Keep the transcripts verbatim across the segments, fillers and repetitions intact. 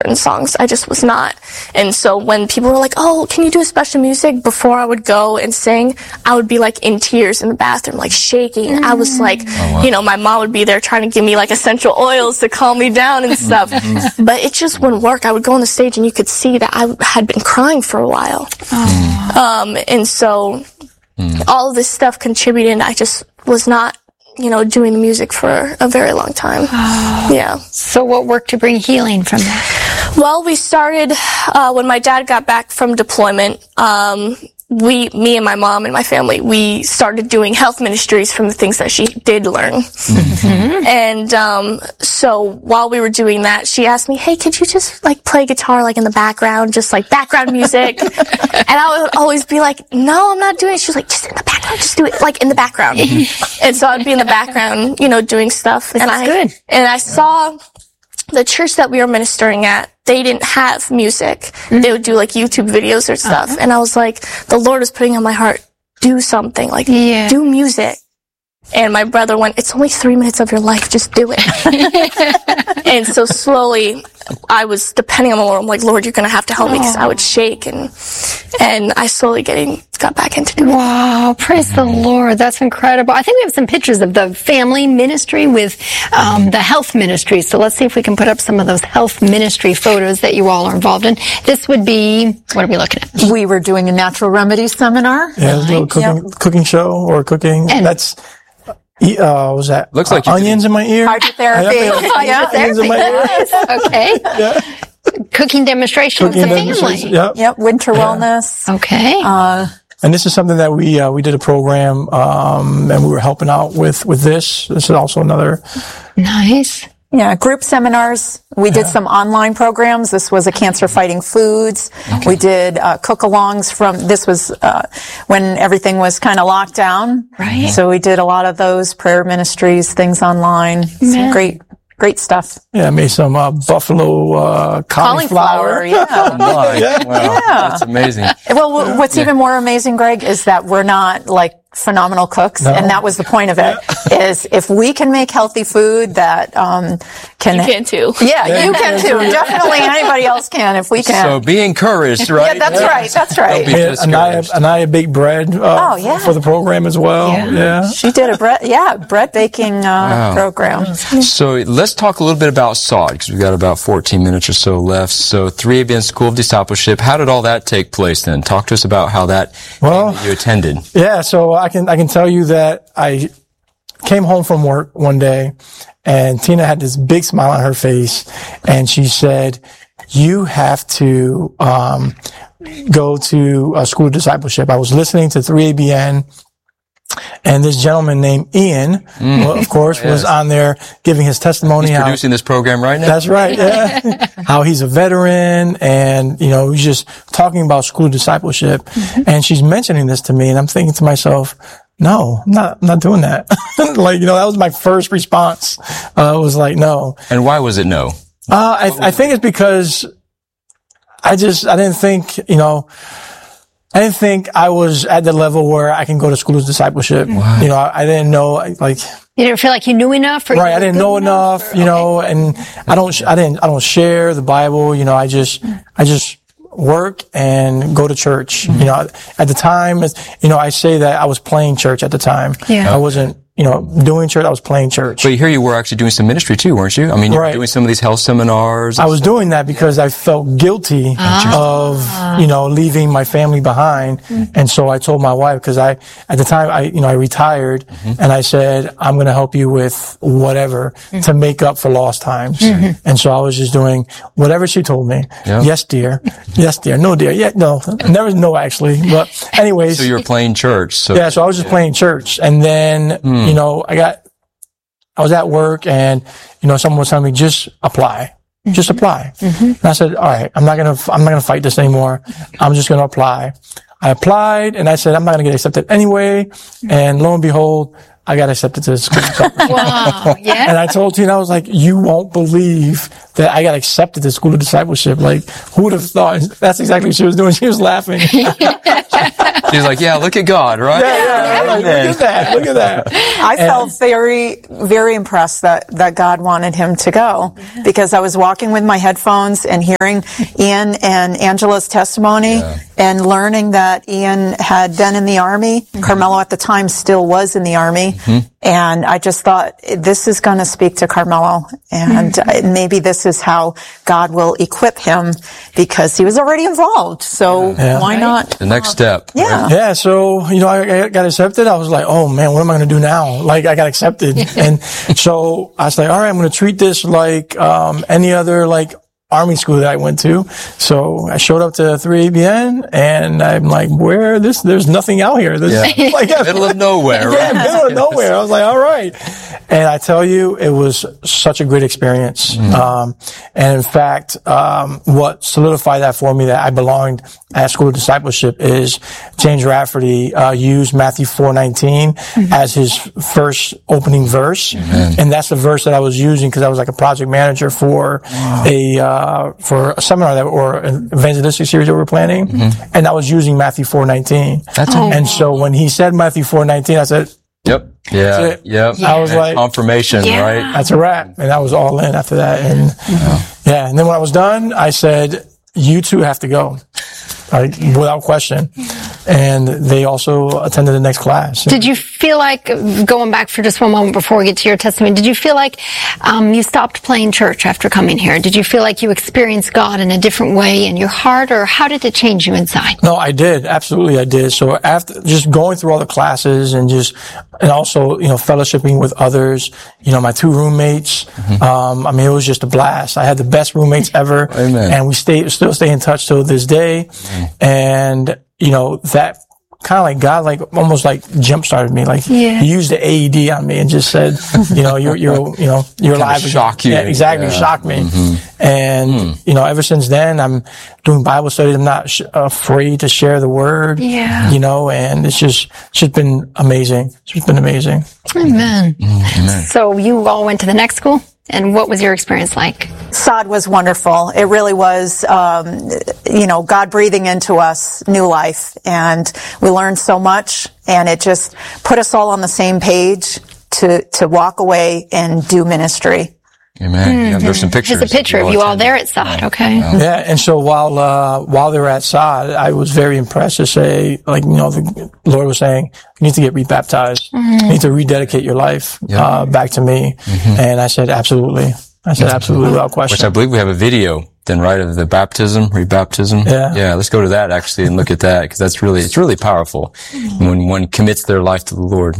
certain songs. I just was not. And so when people were like, oh, can you do a special music? Before I would go and sing, I would be like in tears in the bathroom, like shaking. Mm. I was like, oh, wow. you know, my mom would be there trying to give me like essential oils to calm me down and stuff. Mm-hmm. But it just wouldn't work. I would go on the stage and you could see that I had been crying for a while. Oh. Um, and so mm. all of this stuff contributed. I just was not, you know, doing the music for a very long time. Oh. Yeah. So what worked to bring healing from that? Well, we started, uh, when my dad got back from deployment, um, we, me and my mom and my family, we started doing health ministries from the things that she did learn. Mm-hmm. And, um, so while we were doing that, she asked me, hey, could you just like play guitar like in the background, just like background music? And I would always be like, no, I'm not doing it. She was like, just in the background, just do it like in the background. And so I'd be in the background, you know, doing stuff. This and is I, good. and I saw the church that we were ministering at, they didn't have music. Mm-hmm. They would do like YouTube videos or stuff. Uh-huh. And I was like, the Lord was putting on my heart, do something, like yeah. do music. And my brother went, it's only three minutes of your life, just do it. And so slowly I was depending on the Lord. I'm like, Lord, you're going to have to help oh. me, because I would shake, and and I slowly getting got back into doing it. Wow, praise the Lord. That's incredible. I think we have some pictures of the family ministry with um, the health ministry. So let's see if we can put up some of those health ministry photos that you all are involved in. This would be, what are we looking at? We were doing a natural remedies seminar. Yeah, a little cooking, yep. cooking show or cooking. And that's... Uh, was that looks like uh, onions in my ear? Hydrotherapy. Yeah, onions in my ear. Okay. Yeah. Cooking demonstration Cooking with the demonstration. family. Yep. Yep. Winter yeah. wellness. Okay. Uh, and this is something that we uh, we did a program, um, and we were helping out with with this. This is also another. Nice. Yeah, group seminars. We did yeah. some online programs. This was a cancer fighting foods. Okay. We did uh, cook-alongs from, this was uh, when everything was kind of locked down. Right. So we did a lot of those prayer ministries, things online. Man. Some great, great stuff. Yeah, I made some uh, buffalo uh, cauliflower. Cauliflower, yeah. Oh my. Yeah. Wow. Yeah. That's amazing. Well, yeah. what's yeah. even more amazing, Greg, is that we're not like phenomenal cooks, no. and that was the point of it, yeah. is if we can make healthy food that um can... You can too. Yeah, yeah. you can too. Definitely anybody else can if we can. So be encouraged, right? Yeah, that's yeah. right. That's right. Don't be Yeah, Anaya, Anaya baked bread uh, oh, yeah. for the program as well. Yeah. yeah. She did a bread, yeah, bread baking uh, wow. program. So let's talk a little bit about S A U D, because we've got about fourteen minutes or so left. So three A B N School of Discipleship, how did all that take place then? Talk to us about how that, well, you attended. Yeah, so I can I can tell you that I came home from work one day, and Tina had this big smile on her face, and she said, you have to um go to a School of Discipleship. I was listening to three A B N, and this gentleman named Ian, mm. well, of course, yes. was on there giving his testimony. He's how, producing this program right now? That's right, yeah. How he's a veteran, and, you know, he's just talking about School of Discipleship. Mm-hmm. And she's mentioning this to me, and I'm thinking to myself, no, I'm not, I'm not doing that. Like, you know, that was my first response. Uh, it was like, no. And why was it no? Uh, I, I think it's because I just, I didn't think, you know, I didn't think I was at the level where I can go to School of Discipleship. Wow. You know, I, I didn't know, like. You didn't feel like you knew enough? Or right, I didn't know enough, enough or, you know, okay. and I don't, I didn't, I don't share the Bible, you know, I just, I just work and go to church. Mm-hmm. You know, at the time, you know, I say that I was playing church at the time. Yeah. I wasn't, you know, doing church, I was playing church. But here you were actually doing some ministry too, weren't you? I mean, you right. were doing some of these health seminars. I was doing that because I felt guilty ah. of, you know, leaving my family behind. Mm-hmm. And so I told my wife, because I, at the time, I, you know, I retired, mm-hmm. and I said, I'm going to help you with whatever mm-hmm. to make up for lost times. Mm-hmm. And so I was just doing whatever she told me. Yep. Yes, dear. Yes, dear. No, dear. Yeah, no. Never, no, actually. But anyways. So you were playing church. So yeah, so I was just yeah. playing church. And then, mm. you know, I got, I was at work, and, you know, someone was telling me, just apply. Mm-hmm. Just apply. Mm-hmm. And I said, all right, I'm not going to, I'm not going to fight this anymore. I'm just going to apply. I applied, and I said, I'm not going to get accepted anyway. And lo and behold, I got accepted to the school. Wow. Yeah. And I told Tina, I was like, you won't believe that I got accepted to School of Discipleship. Like, who would have thought? That's exactly what she was doing. She was laughing. She's like, yeah, look at God, right? Yeah, yeah, like, look at that, look at that. I felt very, very impressed that, that God wanted him to go, because I was walking with my headphones and hearing Ian and Angela's testimony Yeah. and learning that Ian had been in the Army. Mm-hmm. Carmelo at the time still was in the Army. Mm-hmm. And I just thought, this is going to speak to Carmelo, and mm-hmm. maybe this is how God will equip him, because he was already involved. So Yeah. why not? The next step. Yeah. right? Yeah, so, you know, I, I got accepted. I was like, oh man, what am I going to do now? Like, I got accepted. And so I was like, all right, I'm going to treat this like, um, any other, like, Army school that I went to. So I showed up to three A B N, and I'm like, where this, there's nothing out here. This, Yeah. like, Middle of nowhere, yeah, right? middle of nowhere. I was like, all right. And I tell you, it was such a great experience. Mm. Um, and in fact, um, what solidified that for me that I belonged at School of Discipleship is James Rafferty, uh, used Matthew four nineteen mm-hmm. as his first opening verse. Amen. And that's the verse that I was using because I was like a project manager for wow. a, uh, for a seminar that, or an evangelistic series that we were planning. Mm-hmm. And I was using Matthew four nineteen. That's oh. And so when he said Matthew four nineteen, I said, Yep. Yeah. Yep. Yeah. I was like, confirmation, yeah. right? That's a wrap. And I was all in after that. And yeah. yeah. And then when I was done, I said, you two have to go. Like, without question. And they also attended the next class. Did you feel like, going back for just one moment before we get to your testimony, did you feel like um, you stopped playing church after coming here? Did you feel like you experienced God in a different way in your heart, or how did it change you inside? No, I did. Absolutely, I did. So after just going through all the classes and just, and also, you know, fellowshipping with others, you know, my two roommates, mm-hmm. um, I mean, it was just a blast. I had the best roommates ever. Amen. And we stay, still stay in touch till this day. Mm-hmm. And, you know, that kind of like God, like almost like jump started me. Like yeah. he used the A E D on me and just said, you know, you're, you're, you know, you're alive. Shock you. Yeah, exactly. Yeah. Shocked me. Mm-hmm. And, mm. you know, ever since then, I'm doing Bible studies. I'm not sh- afraid to share the word, yeah. you know, and it's just, it's just been amazing. It's just been amazing. Amen. Mm, amen. So you all went to the next school? And what was your experience like? Sod was wonderful. It really was, um, you know, God breathing into us new life. And we learned so much, and it just put us all on the same page to, to walk away and do ministry. Amen. Mm-hmm. Yeah, there's some pictures. There's a picture of you all there at Sod, okay. Yeah. yeah, and so while, uh, while they were at Sod, I was very impressed to say, like, you know, the Lord was saying, you need to get rebaptized. Mm-hmm. You need to rededicate your life, yeah. uh, back to me. Mm-hmm. And I said, absolutely. I said, absolutely, without question. Which I believe we have a video then, right, of the baptism, rebaptism. Yeah. Yeah, let's go to that actually and look at that, because that's really, it's really powerful when one commits their life to the Lord.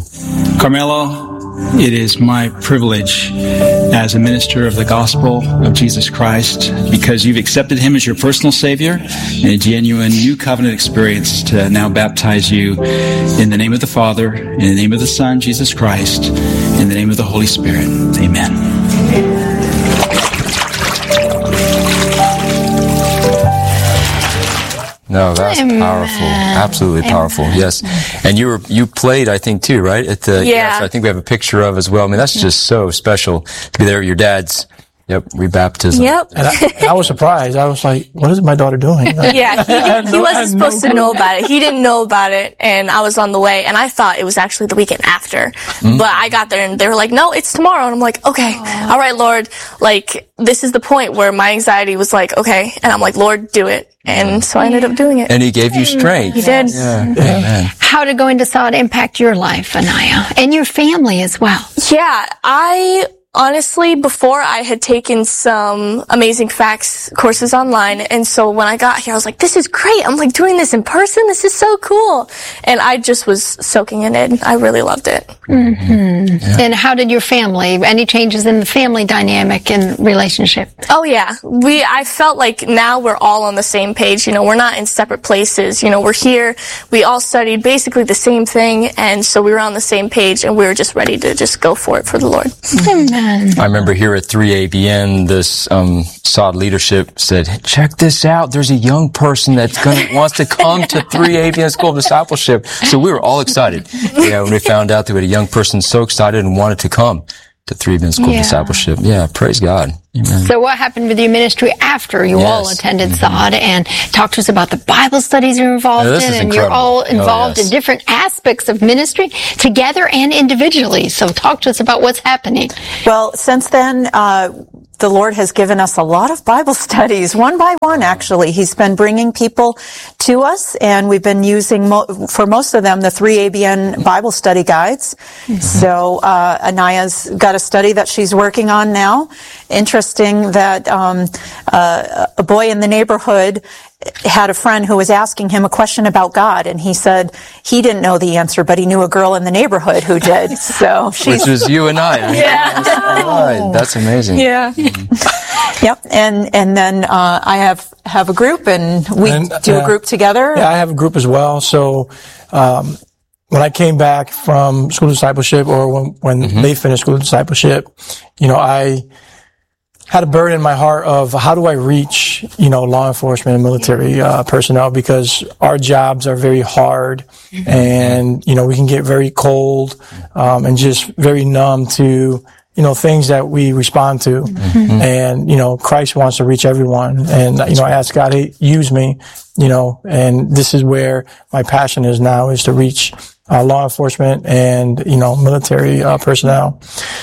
Carmelo, it is my privilege as a minister of the gospel of Jesus Christ, because you've accepted him as your personal savior, and a genuine new covenant experience to now baptize you in the name of the Father, in the name of the Son, Jesus Christ, in the name of the Holy Spirit. Amen. No, that's Amen. powerful. Absolutely Amen. powerful. Yes. And you were, you played, I think, too, right? At the, yeah. yes, I think we have a picture of as well. I mean, that's just so special to be there at your dad's, yep, rebaptism. Yep. And I, I was surprised. I was like, what is my daughter doing? Like, yeah, he, did, he no, wasn't supposed no to know about it. He didn't know about it, and I was on the way, and I thought it was actually the weekend after. Mm-hmm. But I got there, and they were like, no, it's tomorrow. And I'm like, okay, Aww. All right, Lord. Like, this is the point where my anxiety was like, okay. And I'm like, Lord, do it. And so I ended up doing it. And he gave you strength. He did. Yeah. Amen. How did going to Sod impact your life, Anaya, and your family as well? Yeah, I honestly, before I had taken some Amazing Facts courses online, and so when I got here, I was like, this is great. I'm like doing this in person. This is so cool. And I just was soaking it in. I really loved it. Mm-hmm. Yeah. And how did your family, any changes in the family dynamic and relationship? Oh yeah. We, I felt like now we're all on the same page. You know, we're not in separate places. You know, we're here. We all studied basically the same thing. And so we were on the same page, and we were just ready to just go for it for the Lord. Amen. I remember here at three A B N, this um, Sod leadership said, check this out. There's a young person that's gonna wants to come to three A B N School of Discipleship. So we were all excited. Yeah, when we found out that we had a young person so excited and wanted to come. to Three A B N School Yeah. of Discipleship. Yeah, praise God. Amen. So what happened with your ministry after you Yes. all attended S O D? And talk to us about the Bible studies you're involved Yeah, this in. is And you're incredible. all Oh, involved yes. in different aspects of ministry, together and individually. So talk to us about what's happening. Well, since then, uh, the Lord has given us a lot of Bible studies, one by one, actually. He's been bringing people to us, and we've been using, mo- for most of them, the three A B N Bible study guides. Mm-hmm. So, uh, Anaya's got a study that she's working on now. Interesting that, um, uh, a boy in the neighborhood had a friend who was asking him a question about God, and he said he didn't know the answer, but he knew a girl in the neighborhood who did. So she's Which was you and I. Yeah. Right. That's amazing. Yeah. Yep, and and then uh, I have have a group, and we And, do uh, a group together. Yeah, I have a group as well. So, um, when I came back from school of discipleship, or when, when Mm-hmm. they finished school of discipleship, you know, I had a burden in my heart of how do I reach, you know, law enforcement and military uh, personnel, because our jobs are very hard, and you know, we can get very cold um, and just very numb to, you know, things that we respond to. Mm-hmm. And, you know, Christ wants to reach everyone. And, you know, I asked God to use me, you know, and this is where my passion is now, is to reach uh, law enforcement and, you know, military uh, personnel.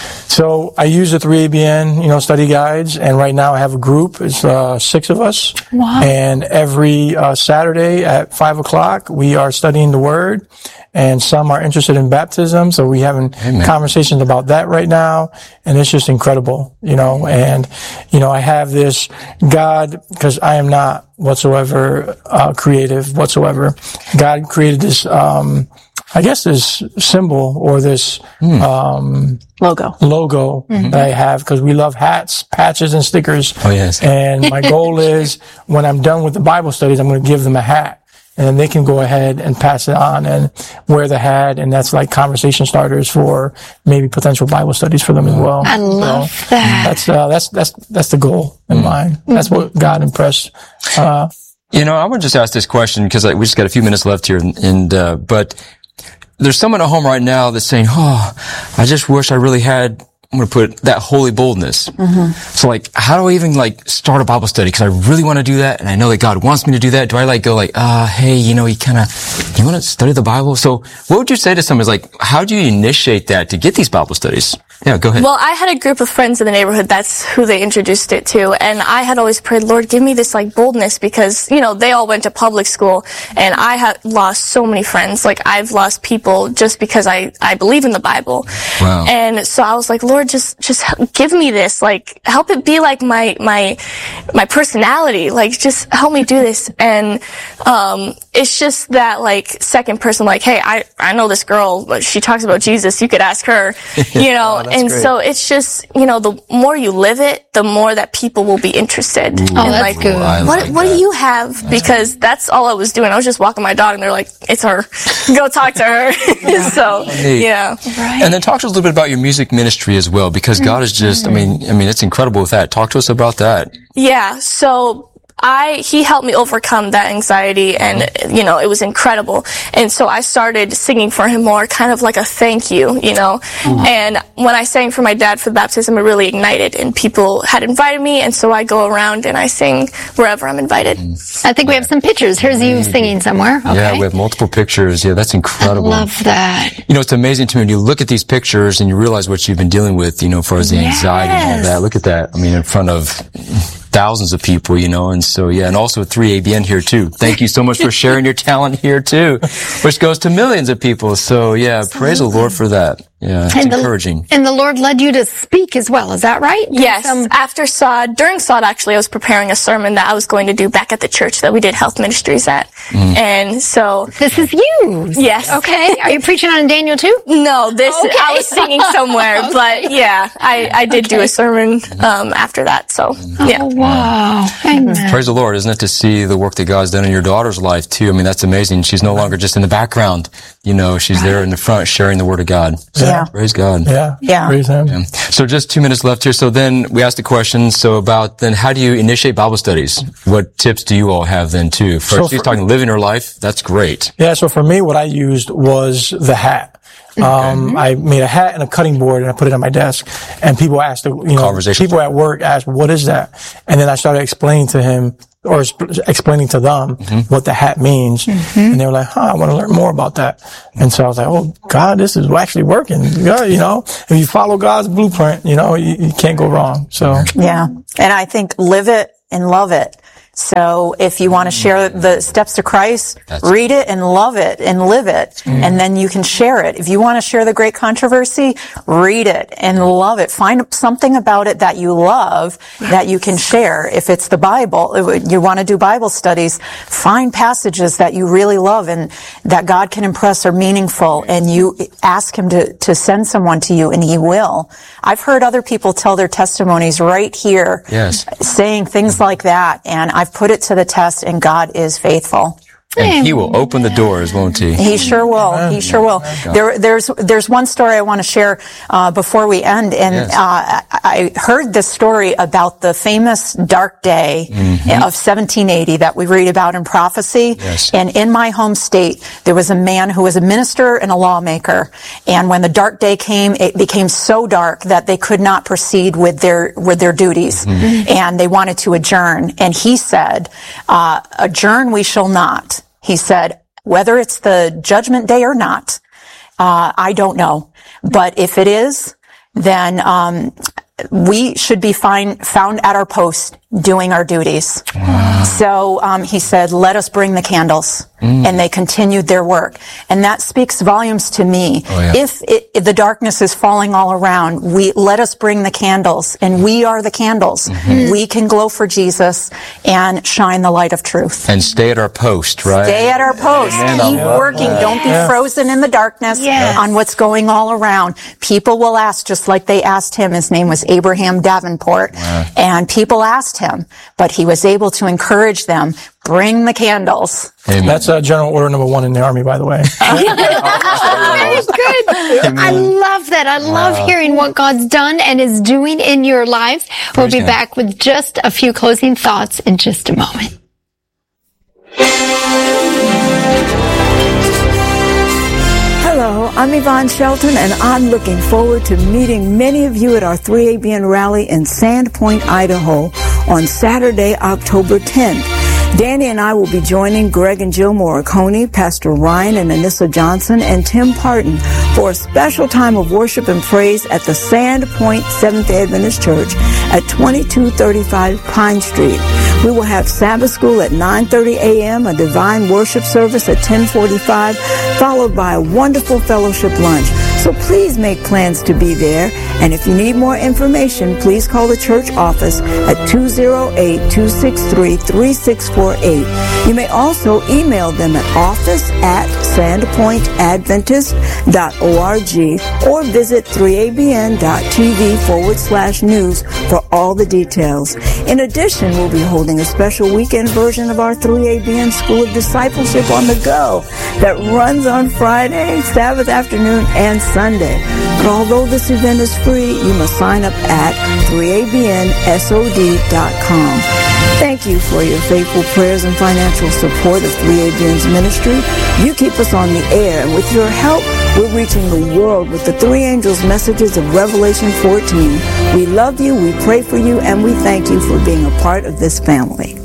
So I use the three A B N, you know, study guides, and right now I have a group. It's uh, six of us. Wow. And every uh, Saturday at five o'clock, we are studying the Word. And some are interested in baptism, so we're having Amen. conversations about that right now, and it's just incredible, you know. And you know, I have this God, because I am not whatsoever uh, creative whatsoever. God created this, um, I guess, this symbol or this Mm. um, Logo. logo Mm-hmm. that I have, because we love hats, patches, and stickers. Oh, yes. And my goal is, when I'm done with the Bible studies, I'm going to give them a hat. And then they can go ahead and pass it on and wear the hat. And that's like conversation starters for maybe potential Bible studies for them as well. I love So that. That's, uh, that's, that's, that's the goal in mind. That's what God impressed, uh, You know, I want to just ask this question because we just got a few minutes left here, and, and uh, but there's someone at home right now that's saying, "Oh, I just wish I really had." I'm going to put that holy boldness. Mm-hmm. So, like, how do I even like start a Bible study? Because I really want to do that, and I know that God wants me to do that. Do I like go like, uh, hey, you know, you kind of, you want to study the Bible? So, what would you say to someone? Like, how do you initiate that to get these Bible studies? Yeah, go ahead. Well, I had a group of friends in the neighborhood. That's who they introduced it to. And I had always prayed, Lord, give me this like boldness, because, you know, they all went to public school, and I had lost so many friends. Like, I've lost people just because I, I believe in the Bible. Wow. And so I was like, Lord, just, just give me this, like, help it be like my, my, my personality. Like, just help me do this. And, um, it's just that like second person, like, hey, I, I know this girl, but she talks about Jesus. You could ask her, you know, Oh, that's and great. so it's just, you know, the more you live it, the more that people will be interested. Oh, and that's like, good. I what, like what that. do you have? Because that's all I was doing. I was just walking my dog, and they're like, it's her. Go talk to her. So, Neat. yeah. And then talk to us a little bit about your music ministry as well, because God is just, I mean, I mean, it's incredible with that. Talk to us about that. Yeah. So I, he helped me overcome that anxiety, and, you know, it was incredible. And so I started singing for him more, kind of like a thank you, you know. And when I sang for my dad for the baptism, it really ignited, and people had invited me, and so I go around and I sing wherever I'm invited. I think we have some pictures. Here's you singing somewhere. Okay. Yeah, we have multiple pictures. Yeah, that's I incredible. love that. You know, it's amazing to me when you look at these pictures and you realize what you've been dealing with, you know, as far as the anxiety and all Yes. that. Look at that. I mean, in front of thousands of people, you know, and so, yeah, and also three A B N here too. Thank you so much for sharing your talent here too, which goes to millions of people. So, yeah, praise the Lord for that. Yeah, it's And the- encouraging. And the Lord led you to speak as well. Is that right? Yes. Some- After S O D, during S O D, actually, I was preparing a sermon that I was going to do back at the church that we did health ministries at. And so, this is you. yes. Okay. Are you preaching on Daniel too? No, this, Okay. I was singing somewhere, but yeah, I, I did do a sermon, um, after that. So, yeah. Oh, wow. Amen. Praise the Lord, isn't it, to see the work that God's done in your daughter's life too? I mean, that's amazing. She's no longer just in the background. You know, she's there in the front sharing the word of God. So, Yeah. praise God. yeah. Yeah. Praise him. Yeah. So just two minutes left here. So then we asked the question, so about then how do you initiate Bible studies? What tips do you all have then too? First, So she's for- talking living her life. That's great. Yeah, so for me, what I used was the hat. Um, I made a hat and a cutting board and I put it on my desk. And people asked, you know, people at work asked, what is that? And then I started explaining to him or sp- explaining to them mm-hmm. what the hat means. Mm-hmm. And they were like, huh, I want to learn more about that. And so I was like, oh God, this is actually working. Yeah, you know, if you follow God's blueprint, you know, you, you can't go wrong. So. Yeah. And I think live it and love it. So if you want to share the steps to Christ, That's read it and love it and live it. Mm. And then you can share it. If you want to share the great controversy, read it and love it. Find something about it that you love that you can share. If it's the Bible, you want to do Bible studies, find passages that you really love and that God can impress are meaningful, and you ask him to, to send someone to you, and he will. I've heard other people tell their testimonies right here, yes. saying things like that, and I've put it to the test, and God is faithful. And he will open the doors, won't he? He sure will. He sure will. There, there's, there's one story I want to share uh, before we end, and yes. uh, I heard this story about the famous dark day mm-hmm. of seventeen eighty that we read about in prophecy. Yes. And in my home state, there was a man who was a minister and a lawmaker. And when the dark day came, it became so dark that they could not proceed with their with their duties, mm-hmm. and they wanted to adjourn. And he said, uh, "Adjourn we shall not." He said, whether it's the judgment day or not, uh, I don't know. But if it is, then um, we should be find, found at our post doing our duties. Wow. So um, he said, let us bring the candles. Mm. And they continued their work. And that speaks volumes to me. Oh, yeah. If, it, if the darkness is falling all around, we let us bring the candles. And we are the candles. Mm-hmm. We can glow for Jesus and shine the light of truth. And stay at our post, right? Stay at our post. Amen. Keep working. That. Don't be yeah. frozen in the darkness yes. on what's going all around. People will ask, just like they asked him. His name was Abraham Davenport. Wow. And people asked him, but he was able to encourage them. Bring the candles. Amen. That's uh, general order number one in the Army, by the way. That is good. Amen. I love that. I love wow. hearing what God's done and is doing in your lives. We'll be God. back with just a few closing thoughts in just a moment. Hello, I'm Yvonne Shelton, and I'm looking forward to meeting many of you at our three A B N rally in Sandpoint, Idaho on Saturday, October tenth. Danny and I will be joining Greg and Jill Morricone, Pastor Ryan and Anissa Johnson, and Tim Parton for a special time of worship and praise at the Sandpoint Seventh-day Adventist Church at twenty-two thirty-five Pine Street. We will have Sabbath school at nine thirty a.m., a divine worship service at ten forty-five, followed by a wonderful fellowship lunch. So please make plans to be there. And if you need more information, please call the church office at two oh eight, two six three, three six four eight. You may also email them at office at sandpointadventist dot org or visit three A B N dot T V forward slash news for all the details. In addition, we'll be holding a special weekend version of our three A B N School of Discipleship on the Go that runs on Friday, Sabbath afternoon, and Sunday. But although this event is free, you must sign up at three A B N S O D dot com. Thank you for your faithful prayers and financial support of three A B N's ministry. You keep us on the air, and with your help, we're reaching the world with the three angels' messages of Revelation fourteen. We love you, we pray for you, and we thank you for being a part of this family.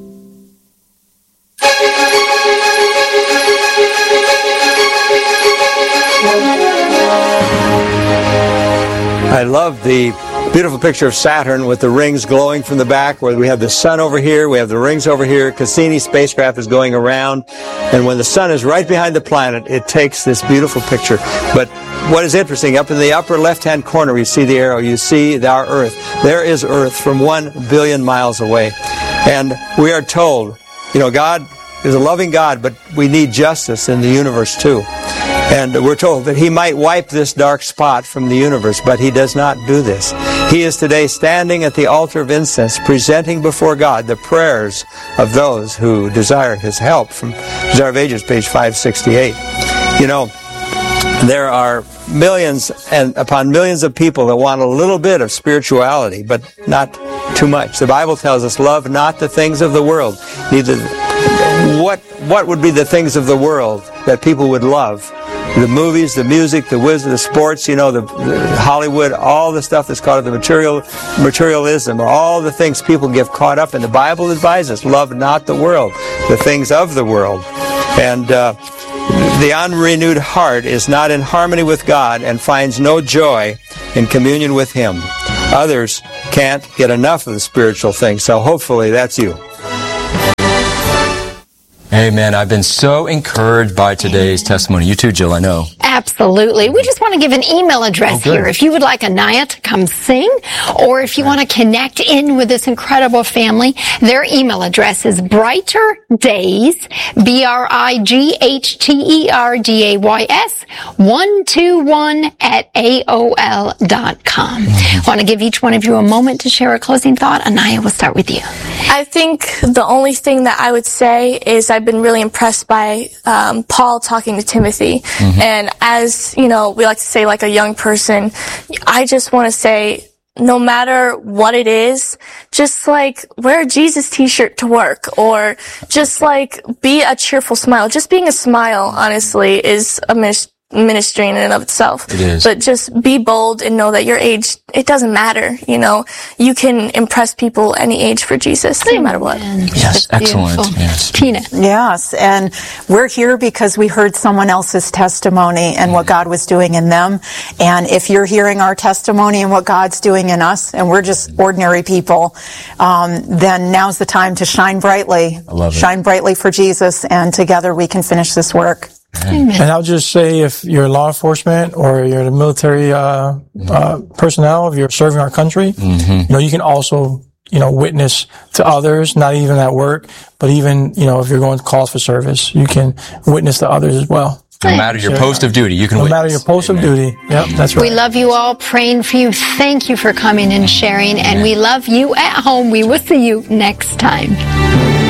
I love the beautiful picture of Saturn with the rings glowing from the back, where we have the sun over here, we have the rings over here. Cassini spacecraft is going around, and when the sun is right behind the planet, it takes this beautiful picture. But what is interesting, up in the upper left-hand corner, you see the arrow, you see our Earth. There is Earth from one billion miles away. And we are told, you know, God is a loving God, but we need justice in the universe too. And we're told that he might wipe this dark spot from the universe, but he does not do this. He is today standing at the altar of incense, presenting before God the prayers of those who desire his help, from Desire of Ages, page five sixty-eight. You know, there are millions and upon millions of people that want a little bit of spirituality, but not too much. The Bible tells us, love not the things of the world. Neither what what would be the things of the world that people would love the movies, the music, the wisdom, the sports, you know, the, the Hollywood, all the stuff that's called the material, materialism, or all the things people get caught up in. The Bible advises, love not the world, the things of the world. And uh, the unrenewed heart is not in harmony with God and finds no joy in communion with Him. Others can't get enough of the spiritual things, so hopefully that's you. Amen. I've been so encouraged by today's testimony. You too, Jill, I know. Absolutely. We just want to give an email address Oh, here. If you would like Anaya to come sing, or if you want to connect in with this incredible family, their email address is brighter days, B R I G H T E R D A Y S, one two one at A O L dot com. Mm-hmm. I want to give each one of you a moment to share a closing thought. Anaya, we'll start with you. I think the only thing that I would say is I've been really impressed by um, Paul talking to Timothy. Mm-hmm. And as, you know, we like to say, like a young person, I just want to say, no matter what it is, just like wear a Jesus t-shirt to work, or just like be a cheerful smile. Just being a smile, honestly, is a mission. Ministry in and of itself. It is. But just be bold and know that your age, it doesn't matter. You know, you can impress people any age for Jesus, no matter what. Yes, excellent. Yes. Tina. Yes, and we're here because we heard someone else's testimony and what God was doing in them. And if you're hearing our testimony and what God's doing in us, and we're just ordinary people, um, then now's the time to shine brightly. I love it. Shine brightly for Jesus, and together we can finish this work. Amen. And I'll just say, if you're law enforcement or you're the military uh, uh, personnel, if you're serving our country, mm-hmm. you know, you can also, you know, witness to others, not even at work, but even, you know, if you're going to calls for service, you can witness to others as well. No matter your post of duty, you can No witness. matter your post Amen. Of duty. Yep, that's right. We love you all, praying for you. Thank you for coming and sharing, and we love you at home. We will see you next time.